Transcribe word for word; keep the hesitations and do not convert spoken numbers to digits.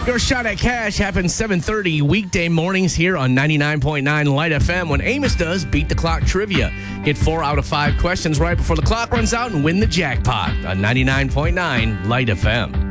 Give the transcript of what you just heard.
Your shot at cash happens seven thirty weekday mornings here on ninety-nine point nine Light F M when Amos does Beat the Clock Trivia. Get four out of five questions right before the clock runs out and win the jackpot on ninety-nine point nine Light F M.